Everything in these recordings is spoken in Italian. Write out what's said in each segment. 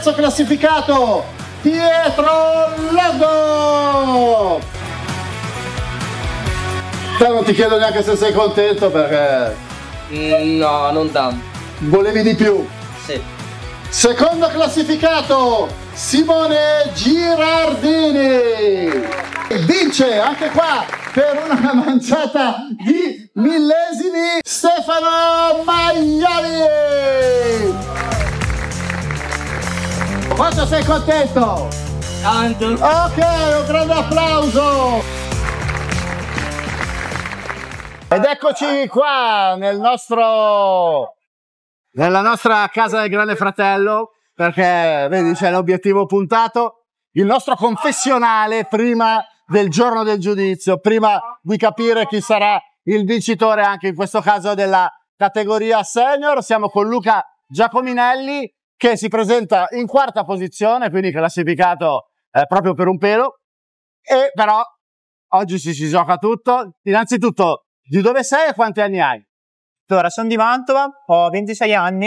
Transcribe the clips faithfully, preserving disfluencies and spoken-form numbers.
terzo classificato, Pietro Longo. Te non ti chiedo neanche se sei contento perché... Mm, no, non tanto. Volevi di più? Sì. Secondo classificato, Simone Girardini. Vince anche qua per una manciata di millesimi Stefano Maioli. Quanto sei contento? Tanto. Ok, un grande applauso. Ed eccoci qua nel nostro, nella nostra casa del Grande Fratello, perché vedi c'è l'obiettivo puntato, il nostro confessionale prima del giorno del giudizio, prima di capire chi sarà il vincitore anche in questo caso della categoria senior. Siamo con Luca Giacominelli che si presenta in quarta posizione, quindi classificato eh, proprio per un pelo, e però oggi ci si gioca tutto. Innanzitutto, di dove sei e quanti anni hai? Allora, sono di Mantova, ho ventisei anni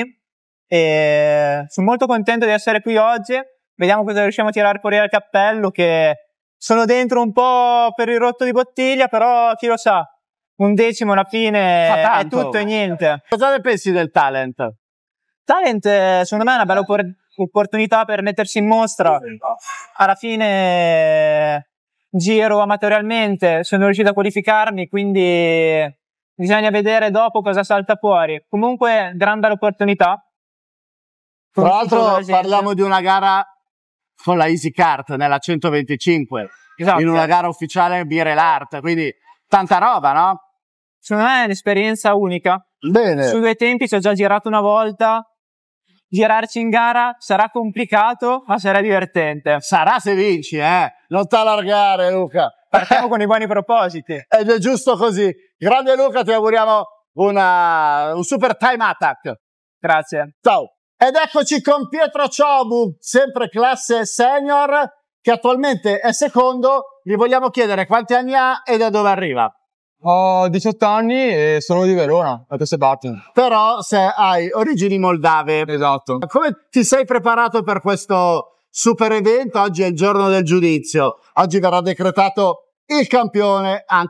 e sono molto contento di essere qui oggi. Vediamo cosa riusciamo a tirare fuori dal cappello, che sono dentro un po' per il rotto di bottiglia, però chi lo sa, un decimo alla fine è tutto e niente. Cosa ne pensi del talent? Talent, secondo me, è una bella opportunità per mettersi in mostra. Alla fine giro amatorialmente, sono riuscito a qualificarmi, quindi bisogna vedere dopo cosa salta fuori. Comunque, gran bella opportunità. Tra l'altro parliamo di una gara con la Easy Kart nella centoventicinque, esatto, in una gara ufficiale Birel Art, quindi tanta roba, no? Secondo me è un'esperienza unica. Bene. Su due tempi ci ho già girato una volta. Girarci in gara sarà complicato, ma sarà divertente. Sarà se vinci, eh? Non t'allargare, Luca. Partiamo con i buoni propositi. Ed è giusto così. Grande Luca, ti auguriamo una, un super time attack. Grazie. Ciao. Ed eccoci con Pietro Ciobu, sempre classe senior, che attualmente è secondo. Gli vogliamo chiedere quanti anni ha e da dove arriva. Ho diciotto anni e sono di Verona, da queste parti. Però se hai origini moldave. Esatto. Come ti sei preparato per questo super evento? Oggi è il giorno del giudizio. Oggi verrà decretato il campione anche